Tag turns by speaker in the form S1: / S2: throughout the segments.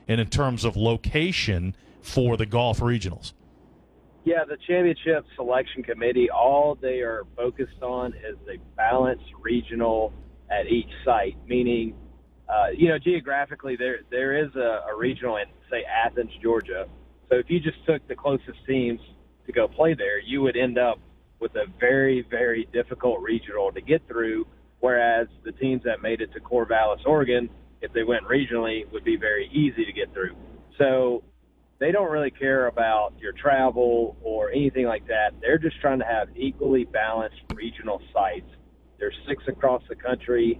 S1: and in terms of location for the golf regionals?
S2: Yeah, the championship selection committee, all they are focused on is a balanced regional at each site, meaning, geographically there is a regional in, say, Athens, Georgia. So if you just took the closest teams to go play there, you would end up with a very, very difficult regional to get through, whereas the teams that made it to Corvallis, Oregon, if they went regionally, would be very easy to get through. So they don't really care about your travel or anything like that. They're just trying to have equally balanced regional sites. There's 6 across the country.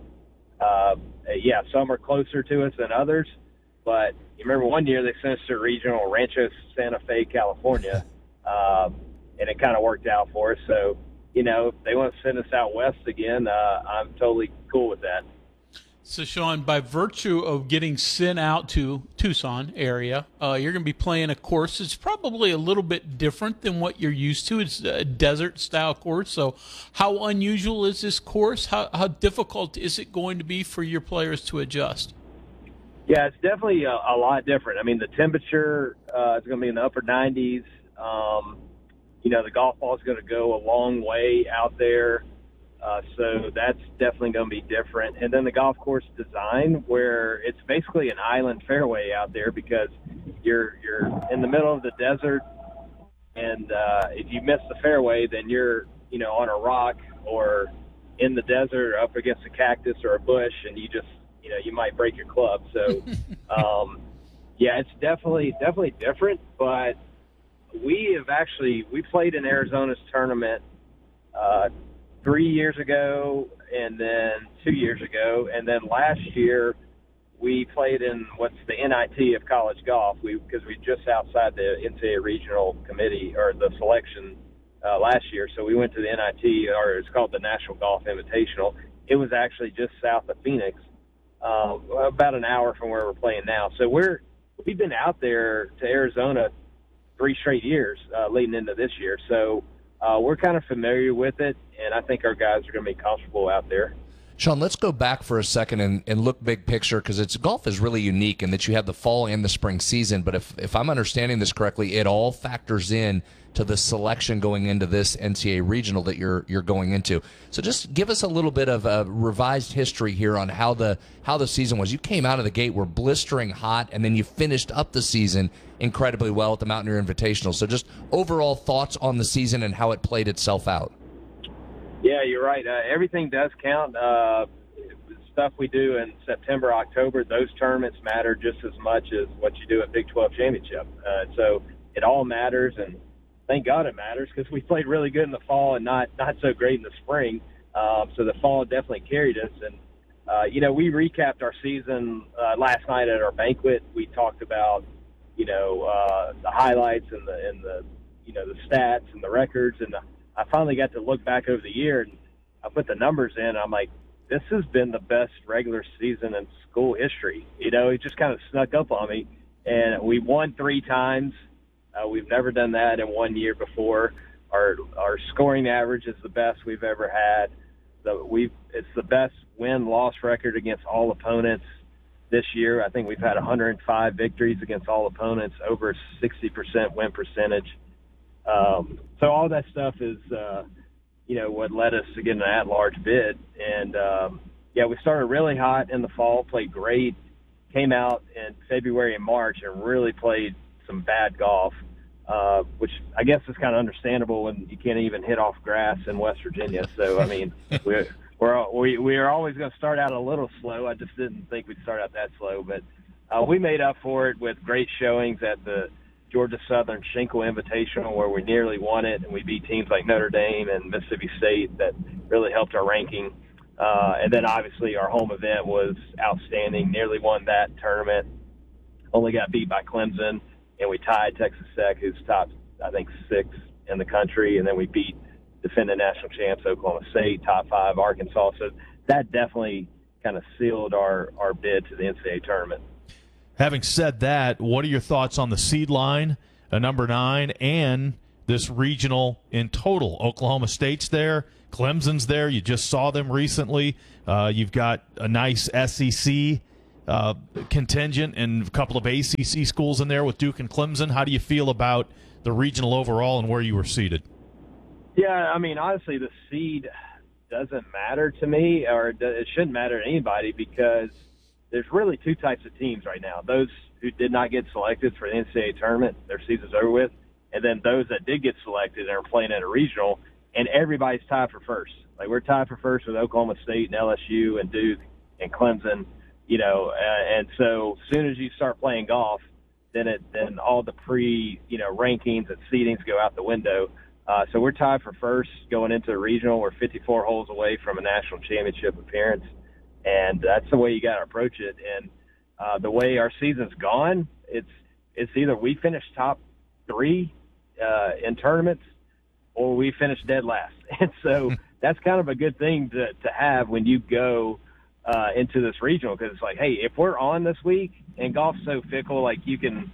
S2: Some are closer to us than others. But you remember one year they sent us to regional Rancho Santa Fe, California, and it kind of worked out for us. So, if they want to send us out west again, I'm totally cool with that.
S3: So, Sean, by virtue of getting sent out to Tucson area, you're going to be playing a course that's probably a little bit different than what you're used to. It's a desert-style course. So how unusual is this course? How difficult is it going to be for your players to adjust?
S2: Yeah, it's definitely a lot different. I mean, the temperature is going to be in the upper 90s. The golf ball is going to go a long way out there. So that's definitely going to be different. And then the golf course design, where it's basically an island fairway out there because you're in the middle of the desert, and if you miss the fairway, then you're on a rock or in the desert or up against a cactus or a bush, and you just you might break your club. So it's definitely different. But we played in Arizona's tournament 3 years ago, and then 2 years ago, and then last year we played in what's the NIT of college golf. Because we just outside the NCAA regional committee or the selection last year, so we went to the NIT, or it's called the National Golf Invitational. It was actually just south of Phoenix, about an hour from where we're playing now. So we've been out there to Arizona 3 straight years leading into this year. So we're kind of familiar with it, and I think our guys are going to be comfortable out there.
S4: Sean, let's go back for a second and look big picture, because golf is really unique in that you have the fall and the spring season. But if I'm understanding this correctly, it all factors in to the selection going into this NCAA regional that you're going into. So just give us a little bit of a revised history here on how the season was. You came out of the gate, were blistering hot, and then you finished up the season incredibly well at the Mountaineer Invitational. So just overall thoughts on the season and how it played itself out.
S2: Yeah, you're right. Everything does count. Stuff we do in September, October, those tournaments matter just as much as what you do at Big 12 Championship. So it all matters, and thank God it matters, because we played really good in the fall and not so great in the spring. So the fall definitely carried us. And, we recapped our season last night at our banquet. We talked about, the highlights and the stats and the records. And I finally got to look back over the year, and I put the numbers in. I'm like, this has been the best regular season in school history. It just kind of snuck up on me. And we won 3 times. We've never done that in 1 year before. Our scoring average is the best we've ever had. It's the best win-loss record against all opponents this year. I think we've had 105 victories against all opponents, over 60% win percentage. So all that stuff is, what led us to get an at-large bid. And, we started really hot in the fall, played great, came out in February and March and really played some bad golf, which I guess is kind of understandable when you can't even hit off grass in West Virginia. So, I mean, we are always going to start out a little slow. I just didn't think we'd start out that slow. But we made up for it with great showings at the Georgia Southern Schenkel Invitational, where we nearly won it, and we beat teams like Notre Dame and Mississippi State that really helped our ranking. And then, obviously, our home event was outstanding, nearly won that tournament, only got beat by Clemson. And we tied Texas Tech, who's top, I think, 6 in the country. And then we beat defending national champs Oklahoma State, top 5 Arkansas. So that definitely kind of sealed our bid to the NCAA tournament.
S1: Having said that, what are your thoughts on the seed line, number 9, and this regional in total? Oklahoma State's there. Clemson's there. You just saw them recently. You've got a nice SEC contingent and a couple of ACC schools in there with Duke and Clemson. How do you feel about the regional overall and where you were seated?
S2: Yeah, I mean, honestly, the seed doesn't matter to me, or it shouldn't matter to anybody, because there's really two types of teams right now. Those who did not get selected for the NCAA tournament, their season's over with, and then those that did get selected and are playing at a regional, and everybody's tied for first. Like, we're tied for first with Oklahoma State and LSU and Duke and Clemson, and so as soon as you start playing golf, then all the rankings and seedings go out the window. So we're tied for first going into the regional. We're 54 holes away from a national championship appearance, and that's the way you got to approach it. And the way our season's gone, it's either we finish top 3 in tournaments or we finish dead last. And so that's kind of a good thing to have when you go into this regional, because it's like, hey, if we're on this week, and golf's so fickle, like you can,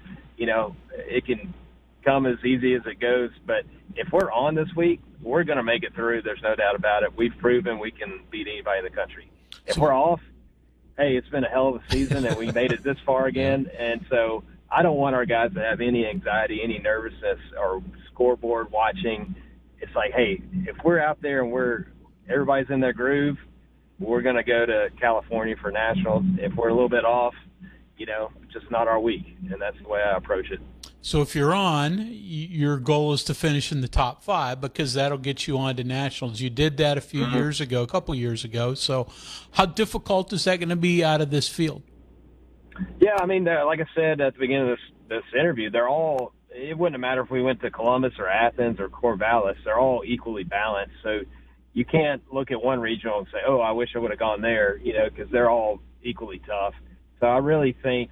S2: it can come as easy as it goes. But if we're on this week, we're going to make it through. There's no doubt about it. We've proven we can beat anybody in the country. If we're off, hey, it's been a hell of a season, and we made it this far again. And so I don't want our guys to have any anxiety, any nervousness, or scoreboard watching. It's like, hey, if we're out there and everybody's in their groove, we're going to go to California for nationals. If we're a little bit off, just not our week. And that's the way I approach it.
S3: So if you're on, your goal is to finish in the top 5, because that'll get you on to nationals. You did that a couple years ago. So how difficult is that going to be out of this field?
S2: Yeah, I mean, like I said at the beginning of this interview, it wouldn't matter if we went to Columbus or Athens or Corvallis. They're all equally balanced. So you can't look at one regional and say, oh, I wish I would have gone there, because they're all equally tough. So I really think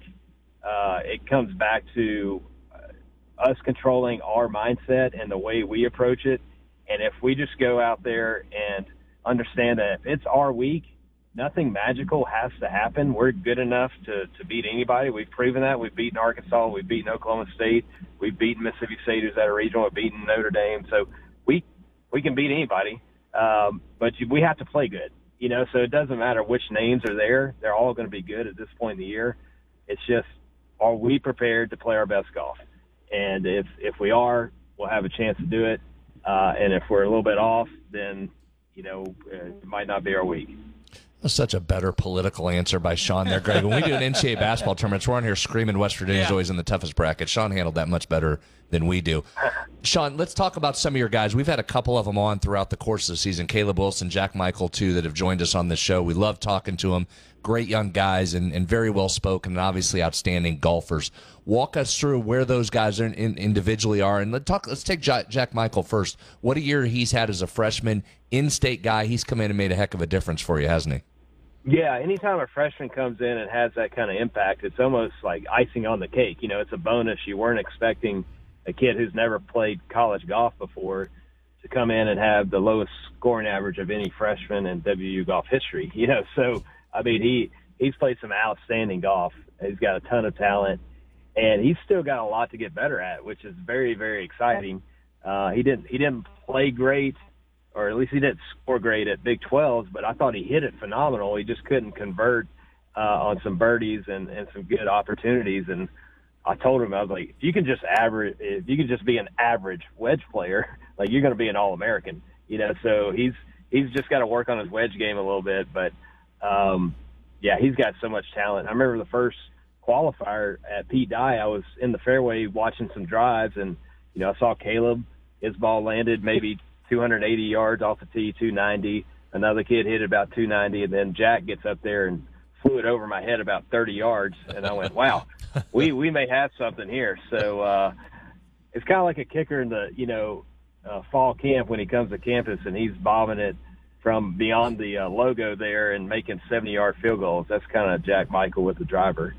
S2: it comes back to us controlling our mindset and the way we approach it. And if we just go out there and understand that if it's our week, nothing magical has to happen. We're good enough to beat anybody. We've proven that. We've beaten Arkansas. We've beaten Oklahoma State. We've beaten Mississippi State, who's at a regional. We've beaten Notre Dame. So we can beat anybody, but we have to play good. So it doesn't matter which names are there. They're all going to be good at this point in the year. It's just, are we prepared to play our best golf? And if we are, we'll have a chance to do it. And if we're a little bit off, then, it might not be our week.
S4: That's such a better political answer by Sean there, Greg. When we do an NCAA basketball tournament, we're on here screaming West Virginia's always in the toughest bracket. Sean handled that much better than we do. Sean, let's talk about some of your guys. We've had a couple of them on throughout the course of the season. Caleb Wilson, Jack Michael, too, that have joined us on this show. We love talking to them. Great young guys and very well spoken and obviously outstanding golfers. Walk us through where those guys individually are. And let's take Jack Michael first. What a year he's had as a freshman, in-state guy. He's come in and made a heck of a difference for you, hasn't he?
S2: Yeah, anytime a freshman comes in and has that kind of impact, it's almost like icing on the cake. It's a bonus. You weren't expecting a kid who's never played college golf before to come in and have the lowest scoring average of any freshman in WU golf history. So I mean, he's played some outstanding golf. He's got a ton of talent, and he's still got a lot to get better at, which is very, very exciting. He didn't play great, or at least he didn't score great at Big 12s, but I thought he hit it phenomenal. He just couldn't convert on some birdies and some good opportunities. And I told him, I was like, if you can just be an average wedge player, like, you're going to be an All-American. So he's just got to work on his wedge game a little bit. But yeah, he's got so much talent. I remember the first qualifier at Pete Dye, I was in the fairway watching some drives, and I saw Caleb. His ball landed maybe 280 yards off the tee, 290. Another kid hit it about 290, and then Jack gets up there and flew it over my head about 30 yards. And I went, wow, we may have something here. So it's kind of like a kicker in the, fall camp when he comes to campus and he's bombing it from beyond the logo there and making 70-yard field goals. That's kind of Jack Michael with the driver.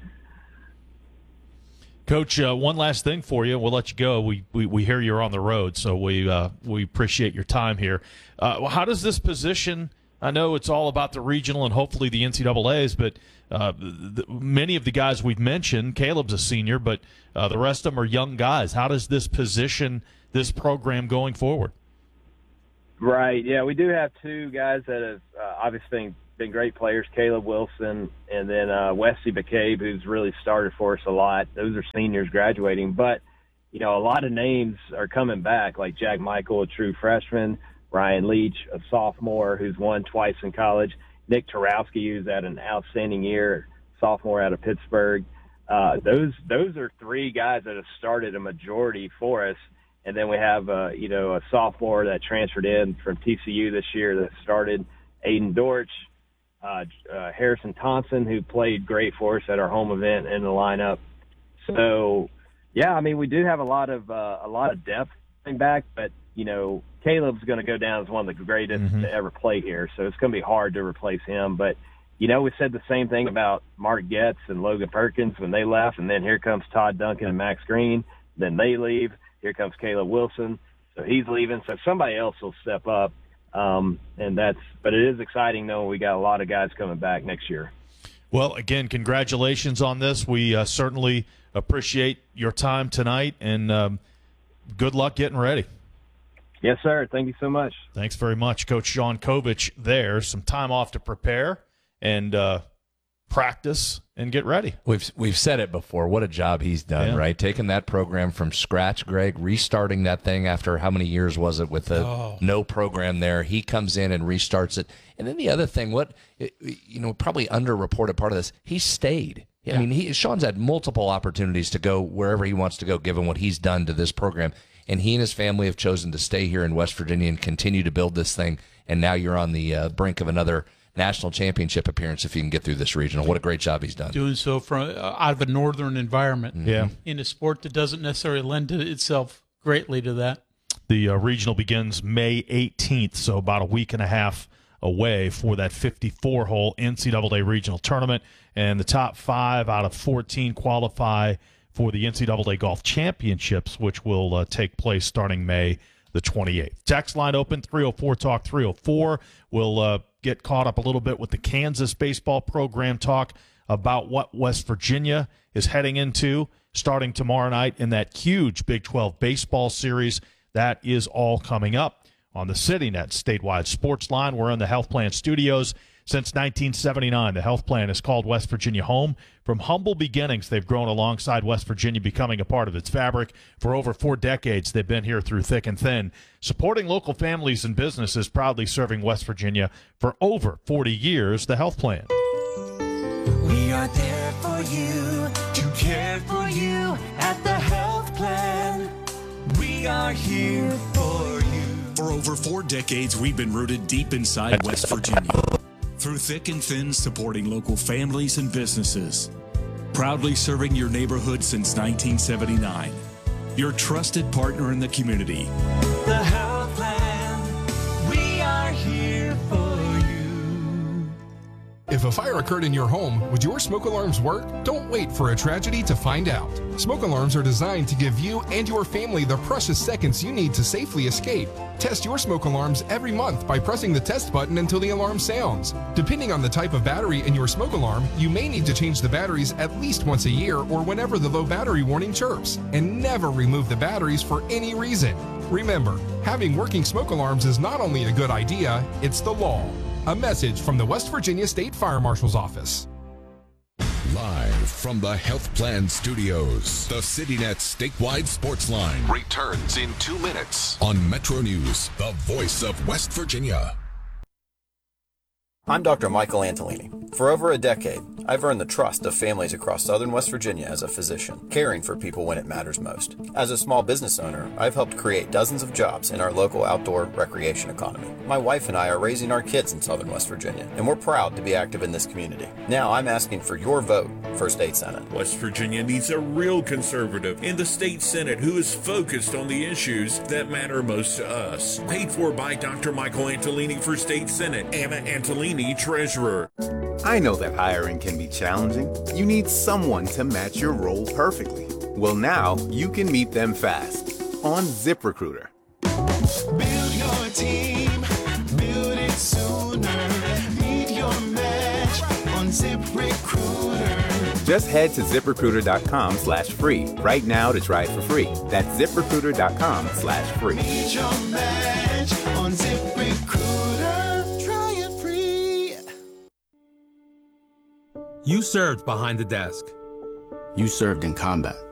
S1: Coach, one last thing for you. We'll let you go. We hear you're on the road, so we appreciate your time here. How does this position – I know it's all about the regional and hopefully the NCAAs, but many of the guys we've mentioned, Caleb's a senior, but the rest of them are young guys. How does this position this program going forward?
S2: Right, yeah. We do have two guys that have obviously been great players, Caleb Wilson, and then Wesley McCabe, who's really started for us a lot. Those are seniors graduating. But, a lot of names are coming back, like Jack Michael, a true freshman, Ryan Leach, a sophomore who's won twice in college, Nick Tarowski, who's had an outstanding year, sophomore out of Pittsburgh. Those are three guys that have started a majority for us. And then we have, a sophomore that transferred in from TCU this year that started, Aiden Dortch, Harrison Thompson, who played great for us at our home event in the lineup. So, yeah, we do have a lot of depth coming back, but, Caleb's going to go down as one of the greatest to ever play here. So it's going to be hard to replace him. But, we said the same thing about Mark Getz and Logan Perkins when they left, and then here comes Todd Duncan and Max Green. Then they leave. Here comes Caleb Wilson. So he's leaving. So somebody else will step up. But it is exciting knowing we got a lot of guys coming back next year.
S1: Well, again, congratulations on this. We certainly appreciate your time tonight, and good luck getting ready.
S2: Yes, sir. Thank you so much.
S1: Thanks very much, Coach Sean Kovich there. Some time off to prepare and practice and get ready.
S4: We've said it before. What a job he's done, right? Taking that program from scratch, Greg, restarting that thing after how many years was it with no program there? He comes in and restarts it. And then the other thing, probably underreported part of this, he stayed. Yeah. Sean's had multiple opportunities to go wherever he wants to go, given what he's done to this program. And he and his family have chosen to stay here in West Virginia and continue to build this thing. And now you're on the brink of another national championship appearance if you can get through this regional. What a great job he's done.
S3: Doing so from out of a northern environment in a sport that doesn't necessarily lend itself greatly to that.
S1: The regional begins May 18th, so about a week and a half away for that 54-hole NCAA regional tournament. And the top 5 out of 14 qualify for the NCAA Golf Championships, which will take place starting May the 28th. Text line open, 304-TALK 304. We'll get caught up a little bit with the Kansas baseball program, talk about what West Virginia is heading into starting tomorrow night in that huge Big 12 baseball series. That is all coming up on the CityNet statewide sports line. We're in the Health Plan Studios. Since 1979, the Health Plan has called West Virginia home. From humble beginnings, they've grown alongside West Virginia, becoming a part of its fabric. For over 4 decades, they've been here through thick and thin, supporting local families and businesses, proudly serving West Virginia for over 40 years. The Health Plan.
S5: We are there for you, to care for you at the Health Plan. We are here for you.
S6: For over 4 decades, we've been rooted deep inside West Virginia. Through thick and thin, supporting local families and businesses. Proudly serving your neighborhood since 1979. Your trusted partner in the community.
S5: The Health Plan. We are here for you.
S7: If a fire occurred in your home, would your smoke alarms work? Don't wait for a tragedy to find out. Smoke alarms are designed to give you and your family the precious seconds you need to safely escape. Test your smoke alarms every month by pressing the test button until the alarm sounds. Depending on the type of battery in your smoke alarm, you may need to change the batteries at least once a year or whenever the low battery warning chirps. And never remove the batteries for any reason. Remember, having working smoke alarms is not only a good idea, it's the law. A message from the West Virginia State Fire Marshal's Office.
S8: Live from the Health Plan Studios, the CityNet statewide sports line returns in 2 minutes on Metro News, the voice of West Virginia.
S9: I'm Dr. Michael Antolini. For over a decade, I've earned the trust of families across southern West Virginia as a physician, caring for people when it matters most. As a small business owner, I've helped create dozens of jobs in our local outdoor recreation economy. My wife and I are raising our kids in southern West Virginia, and we're proud to be active in this community. Now I'm asking for your vote for State Senate.
S10: West Virginia needs a real conservative in the State Senate who is focused on the issues that matter most to us. Paid for by Dr. Michael Antolini for State Senate. Anna Antolini, Treasurer.
S11: I know that hiring can be challenging. You need someone to match your role perfectly. Well, now you can meet them fast on ZipRecruiter.
S5: Build your team, build it sooner. Meet your match on ZipRecruiter.
S11: Just head to ZipRecruiter.com/free right now to try it for free. That's ZipRecruiter.com/free.
S5: Meet your match on ZipRecruiter. Try it free.
S12: You served behind the desk.
S13: You served in combat.